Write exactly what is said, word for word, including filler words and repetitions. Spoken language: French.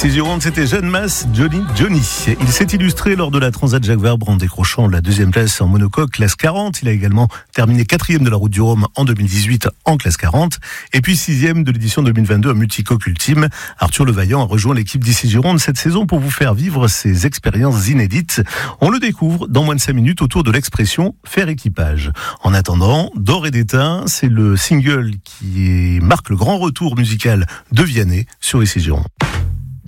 Ici Gironde, c'était Jeanne Masse, Johnny Johnny. Il s'est illustré lors de la Transat Jacques Vabre en décrochant la deuxième place en monocoque classe quarante. Il a également terminé quatrième de la Route du Rhum en deux mille dix-huit en classe quarante. Et puis sixième de l'édition deux mille vingt-deux en multicoque ultime. Arthur Levaillant a rejoint l'équipe d'Ici Gironde cette saison pour vous faire vivre ses expériences inédites. On le découvre dans moins de cinq minutes autour de l'expression faire équipage. En attendant, D'or et d'étain, c'est le single qui marque le grand retour musical de Vianney sur Ici Gironde.